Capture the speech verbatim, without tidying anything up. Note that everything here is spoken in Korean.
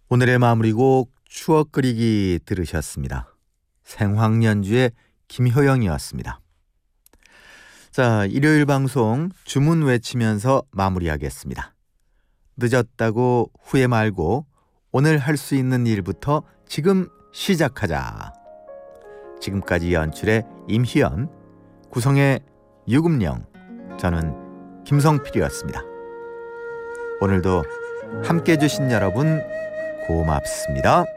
오늘의 마무리곡 추억 그리기 들으셨습니다. 생황연주의 김효영이었습니다. 자, 일요일 방송 주문 외치면서 마무리하겠습니다. 늦었다고 후회 말고 오늘 할 수 있는 일부터 지금 시작하자. 지금까지 연출의 임희연, 구성의 유금령, 저는 김성필이었습니다. 오늘도 함께해 주신 여러분 고맙습니다.